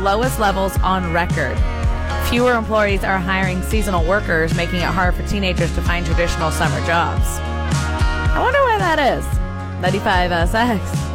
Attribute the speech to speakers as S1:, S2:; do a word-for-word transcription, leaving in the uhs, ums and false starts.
S1: lowest levels on record. Fewer employees are hiring seasonal workers, making it hard for teenagers to find traditional summer jobs. I wonder why that is. ninety-five S X.